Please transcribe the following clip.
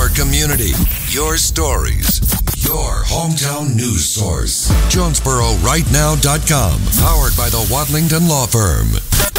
your community, your stories, your hometown news source. JonesboroRightNow.com, powered by the Wadlington Law Firm.